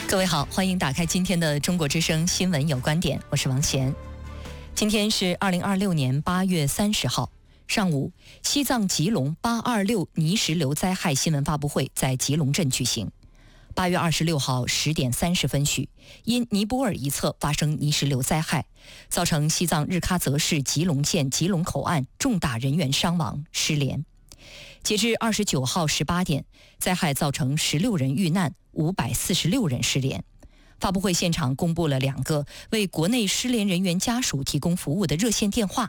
各位好，欢迎打开今天的中国之声新闻有观点，我是王贤。今天是2026年8月30号上午，西藏吉隆826泥石流灾害新闻发布会在吉隆镇举行。8月26号10点30分许，因尼泊尔一侧发生泥石流灾害，造成西藏日喀则市吉隆县吉隆口岸重大人员伤亡失联。截至29号18点，灾害造成16人遇难，546人失联。发布会现场公布了2个为国内失联人员家属提供服务的热线电话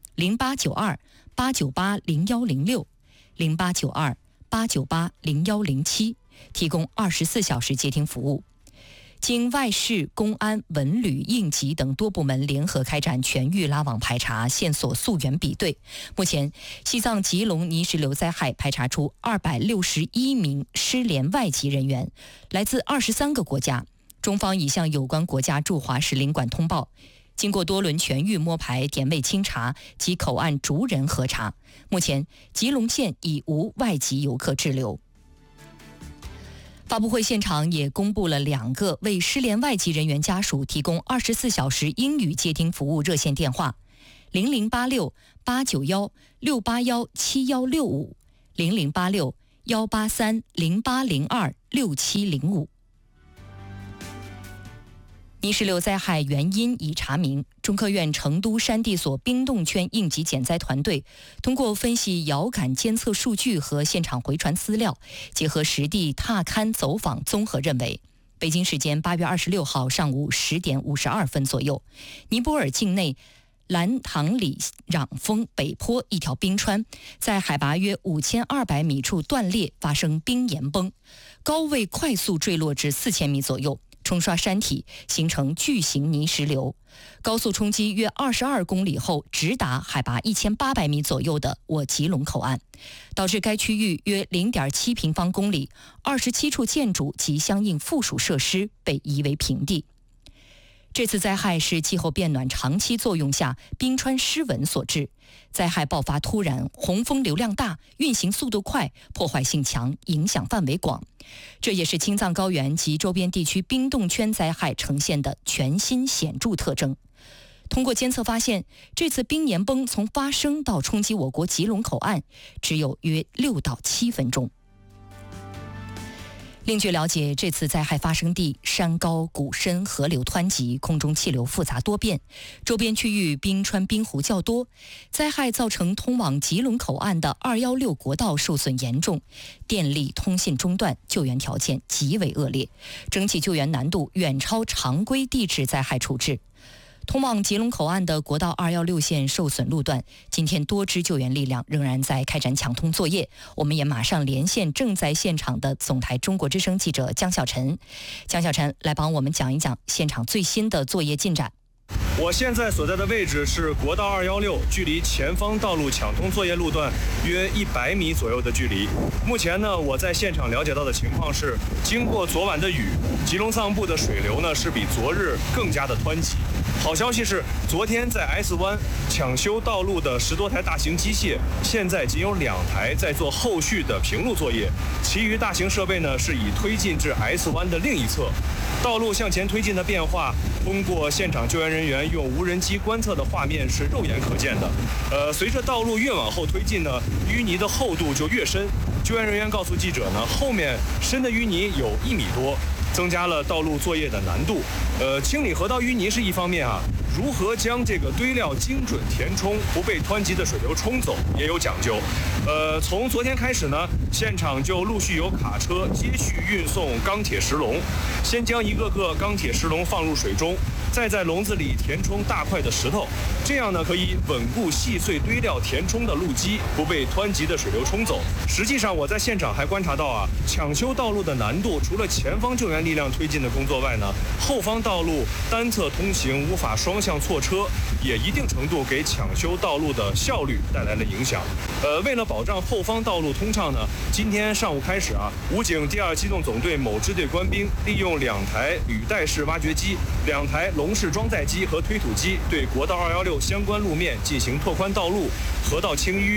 ：0892-898-0106、0892-898-0107，提供24小时接听服务。经外事、公安、文旅、应急等多部门联合开展全域拉网排查、线索溯源比对，目前西藏吉隆泥石流灾害排查出261名失联外籍人员，来自23个国家。中方已向有关国家驻华使领馆通报，经过多轮全域摸排、点位清查及口岸逐人核查，目前吉隆县已无外籍游客滞留。发布会现场也公布了2个为失联外籍人员家属提供24小时英语接听服务热线电话：0086-891-681-7165、0086-183-0802-6705。泥石流灾害原因已查明，中科院成都山地所冰洞圈应急减灾团队通过分析遥感监测数据和现场回传资料，结合实地踏勘走访，综合认为，北京时间8月26号上午10点52分左右，尼泊尔境内兰唐里壤峰北坡一条冰川在海拔约5200米处断裂，发生冰岩崩，高位快速坠落至4000米左右，冲刷山体，形成巨型泥石流，高速冲击约22公里后，直达海拔1800米左右的我吉隆口岸，导致该区域约0.7平方公里27处建筑及相应附属设施被夷为平地。这次灾害是气候变暖长期作用下冰川失稳所致，灾害爆发突然，洪峰流量大，运行速度快，破坏性强，影响范围广。这也是青藏高原及周边地区冰洞圈灾害呈现的全新显著特征。通过监测发现，这次冰岩崩从发生到冲击我国吉隆口岸只有约6到7分钟。另据了解，这次灾害发生地山高谷深，河流湍急，空中气流复杂多变，周边区域冰川冰湖较多，灾害造成通往吉隆口岸的216国道受损严重，电力通信中断，救援条件极为恶劣，整体救援难度远超常规地质灾害处置。通往吉隆口岸的国道216线受损路段，今天多支救援力量仍然在开展抢通作业。我们也马上连线正在现场的总台中国之声记者江小晨。江小晨来帮我们讲一讲现场最新的作业进展。 我现在所在的位置是国道216，距离前方道路抢通作业路段约100米左右的距离。目前呢，我在现场了解到的情况是，经过昨晚的雨，吉隆藏布的水流呢是比昨日更加的湍急。好消息是，昨天在 S 湾抢修道路的10多台大型机械，现在仅有2台在做后续的平路作业，其余大型设备呢是已推进至 S 湾的另一侧。道路向前推进的变化，通过现场救援人员用无人机观测的画面是肉眼可见的。随着道路越往后推进呢，淤泥的厚度就越深。救援人员告诉记者呢，后面深的淤泥有1米多，增加了道路作业的难度。清理河道淤泥是一方面啊，如何将这个堆料精准填充，不被湍急的水流冲走，也有讲究。从昨天开始呢，现场就陆续有卡车接续运送钢铁石笼，先将一个个钢铁石笼放入水中，再在笼子里填充大块的石头，这样呢可以稳固细碎堆料填充的路基，不被湍急的水流冲走。实际上我在现场还观察到啊，抢修道路的难度，除了前方救援力量推进的工作外呢，后方道路单侧通行无法双向错车，也一定程度给抢修道路的效率带来了影响。为了保障后方道路通畅呢，今天上午开始啊，武警第2机动总队某支队官兵利用2台履带式挖掘机、2台笼式装载机和推土机，对国道216相关路面进行拓宽道路、河道清淤、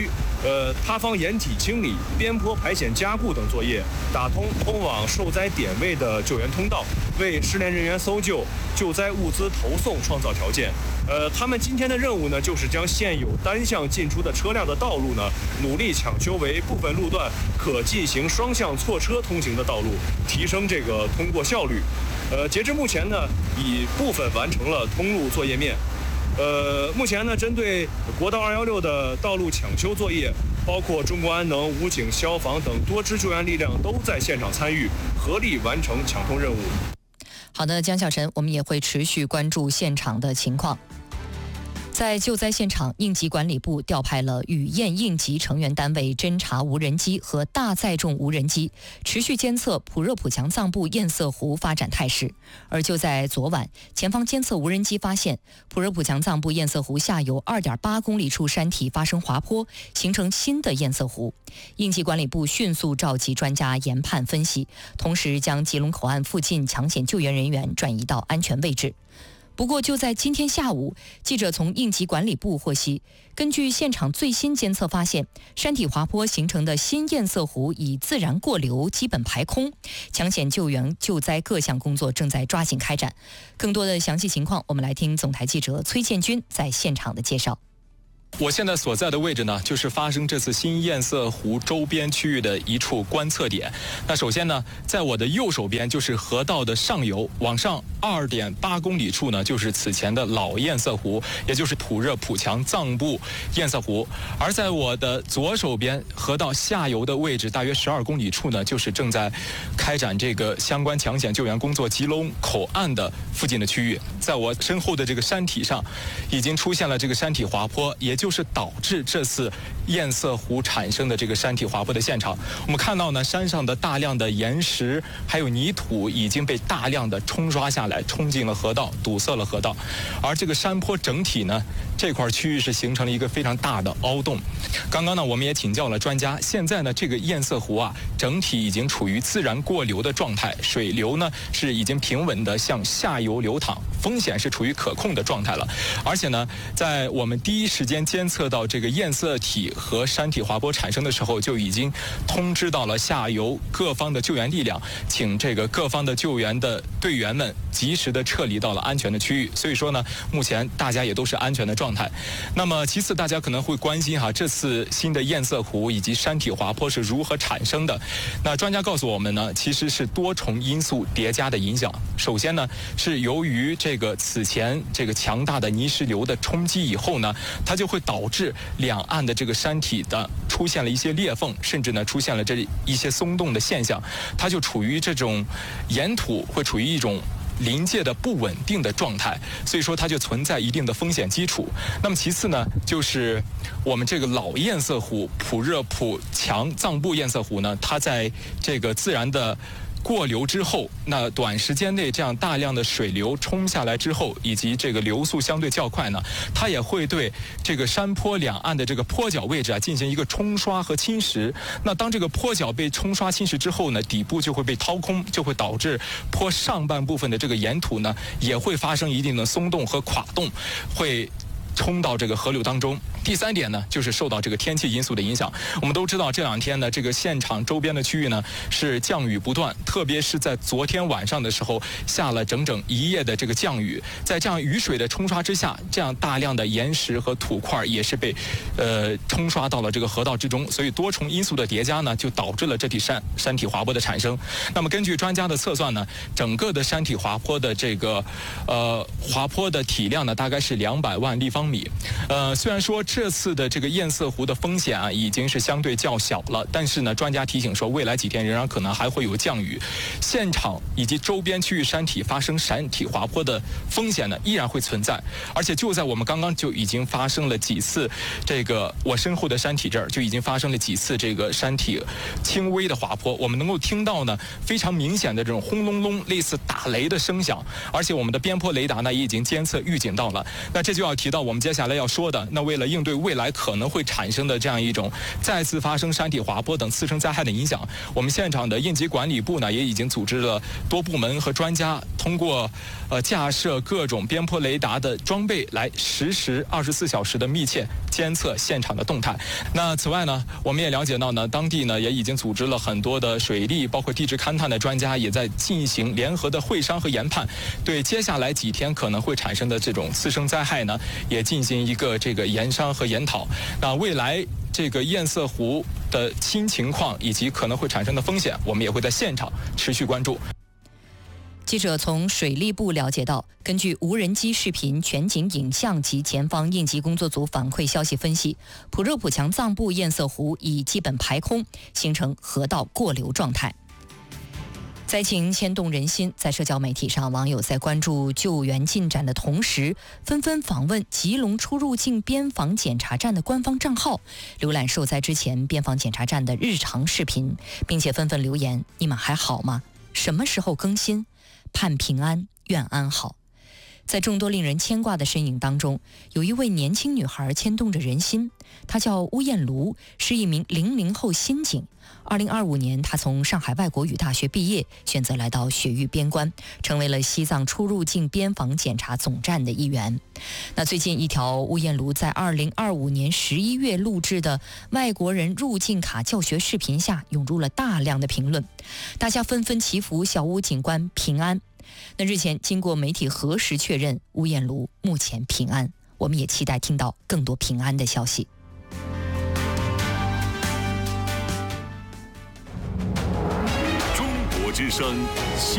塌方掩体清理、边坡排险加固等作业，打通通往受灾点位的救援通道，为失联人员搜救、救灾物资投送创造条件。他们今天的任务呢，就是将现有单向进出的车辆的道路呢，努力抢修为部分路段可进行双向错车通行的道路，提升这个通过效率。截至目前呢，已部分完成了通路作业面。目前呢，针对国道216的道路抢修作业，包括中国安能、武警、消防等多支救援力量都在现场参与，合力完成抢通任务。 好的，江小晨，我们也会持续关注现场的情况。在救灾现场，应急管理部调派了雨燕应急成员单位侦察无人机和大载重无人机，持续监测普热普强藏布堰塞湖发展态势。而就在昨晚，前方监测无人机发现普热普强藏布堰塞湖下游2.8公里处山体发生滑坡，形成新的堰塞湖。应急管理部迅速召集专家研判分析，同时将吉隆口岸附近抢险救援人员转移到安全位置。不过，就在今天下午，记者从应急管理部获悉，根据现场最新监测发现，山体滑坡形成的新堰塞湖已自然过流，基本排空，抢险救援救灾各项工作正在抓紧开展。更多的详细情况，我们来听总台记者崔建军在现场的介绍。 我现在所在的位置呢，就是发生这次新堰塞湖周边区域的一处观测点。那首先呢，在我的右手边就是河道的上游，往上2.8公里处呢，就是此前的老堰塞湖，也就是普热普强藏布堰塞湖。而在我的左手边，河道下游的位置，大约12公里处呢，就是正在开展这个相关抢险救援工作吉隆口岸的附近的区域。在我身后的这个山体上，已经出现了这个山体滑坡，也就是导致这次堰塞湖产生的这个山体滑坡的现场。我们看到呢，山上的大量的岩石还有泥土已经被大量的冲刷下来，冲进了河道，堵塞了河道。而这个山坡整体呢，这块区域是形成了一个非常大的凹洞。刚刚呢，我们也请教了专家，现在呢，这个堰塞湖啊，整体已经处于自然过流的状态，水流呢是已经平稳的向下游流淌，风险是处于可控的状态了。而且呢，在我们第一时间监测到这个堰塞体和山体滑坡产生的时候，就已经通知到了下游各方的救援力量，请这个各方的救援的队员们及时的撤离到了安全的区域。所以说呢，目前大家也都是安全的状态。那么其次，大家可能会关心这次新的堰塞湖以及山体滑坡是如何产生的。那专家告诉我们呢，其实是多重因素叠加的影响。首先呢，是由于这个此前这个强大的泥石流的冲击以后呢，它就会导致两岸的这个山体的出现了一些裂缝，甚至呢出现了这一些松动的现象，它就处于这种岩土会处于一种临界的不稳定的状态，所以说它就存在一定的风险基础。那么其次呢，就是我们这个老堰塞湖普热普强藏布堰塞湖呢，它在这个自然的过流之后，那短时间内这样大量的水流冲下来之后，以及这个流速相对较快呢，它也会对这个山坡两岸的这个坡脚位置进行一个冲刷和侵蚀。那当这个坡脚被冲刷侵蚀之后呢，底部就会被掏空，就会导致坡上半部分的这个岩土呢，也会发生一定的松动和垮动，会冲到这个河流当中。第三点呢，就是受到这个天气因素的影响。我们都知道这两天呢，这个现场周边的区域呢是降雨不断，特别是在昨天晚上的时候下了整整一夜的这个降雨，在这样雨水的冲刷之下，这样大量的岩石和土块也是被冲刷到了这个河道之中，所以多重因素的叠加呢，就导致了这体山体滑坡的产生。那么根据专家的测算呢，整个的山体滑坡的这个滑坡的体量呢，大概是200万立方米。虽然说这次的这个堰塞湖的风险已经是相对较小了，但是呢，专家提醒说，未来几天仍然可能还会有降雨，现场以及周边区域山体发生山体滑坡的风险呢依然会存在。而且就在我们刚刚就已经发生了几次，这个我身后的山体这儿就已经发生了几次这个山体轻微的滑坡，我们能够听到呢非常明显的这种轰隆隆类似打雷的声响，而且我们的边坡雷达呢也已经监测预警到了。那这就要提到我们接下来要说的，那为了应对未来可能会产生的这样一种再次发生山体滑坡等次生灾害的影响，我们现场的应急管理部呢也已经组织了多部门和专家，通过架设各种边坡雷达的装备来实时24小时的密切监测现场的动态。那此外呢，我们也了解到呢，当地呢也已经组织了很多的水利包括地质勘探的专家，也在进行联合的会商和研判，对接下来几天可能会产生的这种次生灾害呢，也进行一个这个研商和研讨。那未来这个堰塞湖的新情况以及可能会产生的风险，我们也会在现场持续关注。 记者从水利部了解到，根据无人机视频、全景影像及前方应急工作组反馈消息分析，普热普强藏部堰塞湖已基本排空，形成河道过流状态。灾情牵动人心，在社交媒体上，网友在关注救援进展的同时，纷纷访问吉隆出入境边防检查站的官方账号，浏览受灾之前边防检查站的日常视频，并且纷纷留言：“你们还好吗？什么时候更新？盼平安，愿安好。”在众多令人牵挂的身影当中，有一位年轻女孩牵动着人心，她叫巫艳茹，是一名00后新警。2025年，她从上海外国语大学毕业，选择来到雪域边关，成为了西藏出入境边防检查总站的一员。那最近一条巫艳茹在2025年11月录制的外国人入境卡教学视频下，涌入了大量的评论，大家纷纷祈福小巫警官平安。那日前经过媒体核实确认，巫艳茹目前平安，我们也期待听到更多平安的消息。 中国之声。